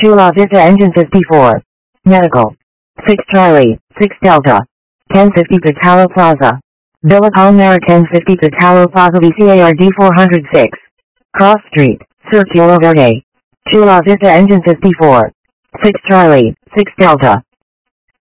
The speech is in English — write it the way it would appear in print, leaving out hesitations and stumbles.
Chula Vista Engine 54. Medical. 6 Charlie, 6 Delta. 1050 Patalo Plaza. Villa Palmera 1050 Patalo Plaza VCARD 406. Cross Street, Circulo Verde. Chula Vista Engine 54. 6 Charlie, 6 Delta.